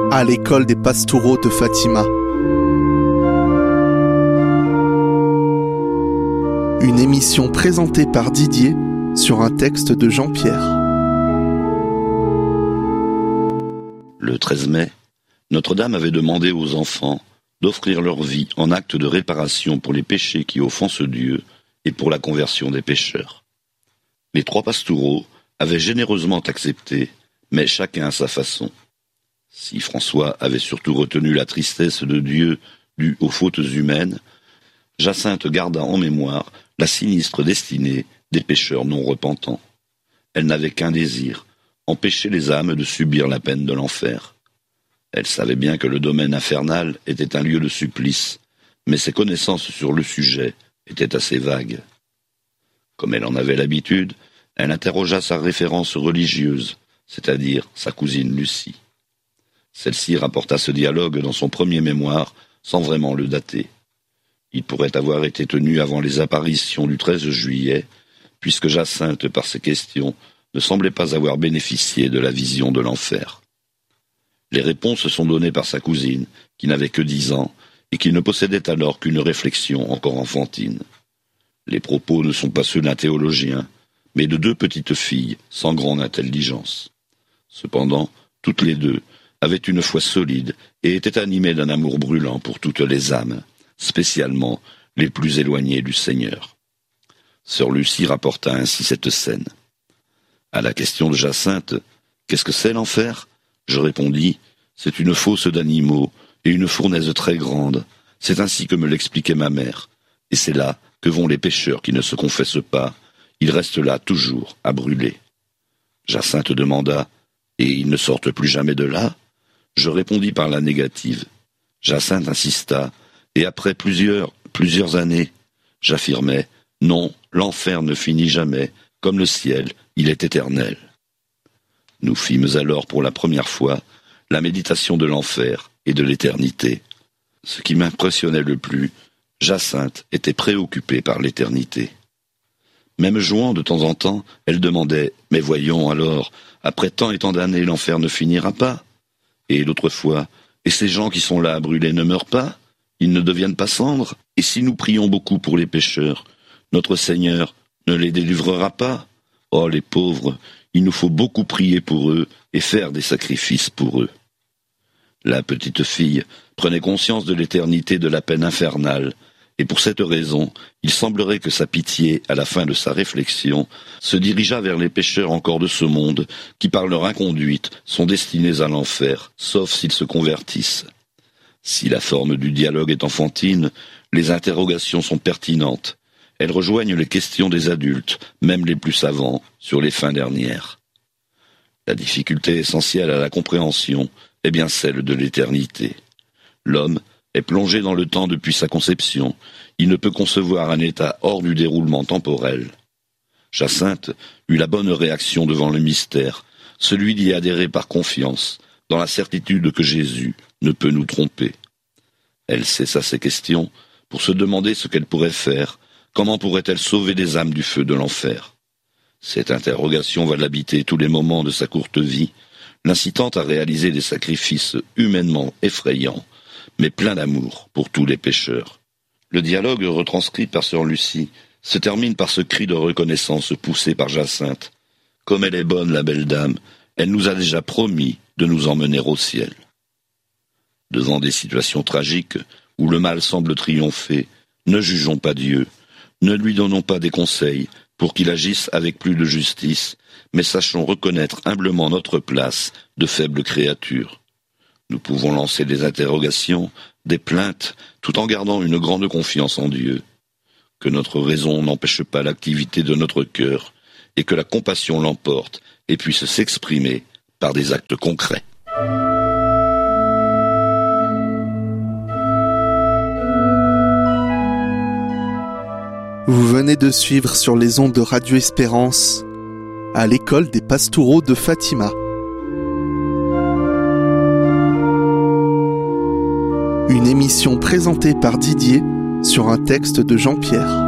à l'école des Pastoureaux de Fatima. Une émission présentée par Didier sur un texte de Jean-Pierre. Le 13 mai, Notre-Dame avait demandé aux enfants d'offrir leur vie en acte de réparation pour les péchés qui offensent Dieu et pour la conversion des pécheurs. Les 3 Pastoureaux avaient généreusement accepté, mais chacun à sa façon. Si François avait surtout retenu la tristesse de Dieu due aux fautes humaines, Jacinthe garda en mémoire la sinistre destinée des pécheurs non repentants. Elle n'avait qu'un désir, empêcher les âmes de subir la peine de l'enfer. Elle savait bien que le domaine infernal était un lieu de supplice, mais ses connaissances sur le sujet étaient assez vagues. Comme elle en avait l'habitude, elle interrogea sa référence religieuse, c'est-à-dire sa cousine Lucie. Celle-ci rapporta ce dialogue dans son premier mémoire, sans vraiment le dater. Il pourrait avoir été tenu avant les apparitions du 13 juillet, puisque Jacinthe, par ses questions, ne semblait pas avoir bénéficié de la vision de l'enfer. Les réponses sont données par sa cousine, qui n'avait que 10 ans, et qui ne possédait alors qu'une réflexion encore enfantine. Les propos ne sont pas ceux d'un théologien, mais de 2 petites filles sans grande intelligence. Cependant, toutes les 2 avaient une foi solide et étaient animées d'un amour brûlant pour toutes les âmes, spécialement les plus éloignées du Seigneur. Sœur Lucie rapporta ainsi cette scène. À la question de Jacinthe, « Qu'est-ce que c'est l'enfer ?» Je répondis, « C'est une fosse d'animaux et une fournaise très grande. C'est ainsi que me l'expliquait ma mère. Et c'est là que vont les pécheurs qui ne se confessent pas. Ils restent là toujours, à brûler. » Jacinthe demanda, « Et ils ne sortent plus jamais de là ?» Je répondis par la négative. Jacinthe insista, et après plusieurs années, j'affirmai, « Non, l'enfer ne finit jamais, comme le ciel, il est éternel. » Nous fîmes alors pour la première fois la méditation de l'enfer et de l'éternité. Ce qui m'impressionnait le plus, Jacinthe était préoccupée par l'éternité. Même jouant de temps en temps, elle demandait « Mais voyons alors, après tant et tant d'années, l'enfer ne finira pas ?» Et l'autre fois, « Et ces gens qui sont là à brûler ne meurent pas? Ils ne deviennent pas cendres? Et si nous prions beaucoup pour les pécheurs, notre Seigneur ne les délivrera pas? Oh, les pauvres, il nous faut beaucoup prier pour eux et faire des sacrifices pour eux. » La petite fille prenait conscience de l'éternité de la peine infernale, et pour cette raison, il semblerait que sa pitié, à la fin de sa réflexion, se dirigeât vers les pécheurs encore de ce monde, qui par leur inconduite sont destinés à l'enfer, sauf s'ils se convertissent. Si la forme du dialogue est enfantine, les interrogations sont pertinentes. Elles rejoignent les questions des adultes, même les plus savants, sur les fins dernières. La difficulté essentielle à la compréhension est bien celle de l'éternité. L'homme est plongé dans le temps depuis sa conception. Il ne peut concevoir un état hors du déroulement temporel. Jacinthe eut la bonne réaction devant le mystère, celui d'y adhérer par confiance, dans la certitude que Jésus ne peut nous tromper. Elle cessa ses questions pour se demander ce qu'elle pourrait faire, comment pourrait-elle sauver des âmes du feu de l'enfer. Cette interrogation va l'habiter tous les moments de sa courte vie, l'incitant à réaliser des sacrifices humainement effrayants, mais plein d'amour pour tous les pécheurs. Le dialogue retranscrit par sœur Lucie se termine par ce cri de reconnaissance poussé par Jacinthe. Comme elle est bonne, la belle dame, elle nous a déjà promis de nous emmener au ciel. Devant des situations tragiques où le mal semble triompher, ne jugeons pas Dieu, ne lui donnons pas des conseils pour qu'il agisse avec plus de justice, mais sachons reconnaître humblement notre place de faibles créatures. Nous pouvons lancer des interrogations, des plaintes, tout en gardant une grande confiance en Dieu. Que notre raison n'empêche pas l'activité de notre cœur, et que la compassion l'emporte et puisse s'exprimer par des actes concrets. Vous venez de suivre sur les ondes de Radio Espérance, à l'école des Pastoureaux de Fatima. Une émission présentée par Didier sur un texte de Jean-Pierre.